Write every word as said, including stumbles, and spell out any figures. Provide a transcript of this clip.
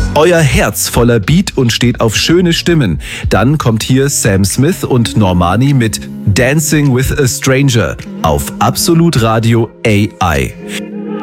Euer Herz voller Beat und steht auf schöne Stimmen. Dann kommt hier Sam Smith und Normani mit Dancing with a Stranger auf Absolut Radio A I.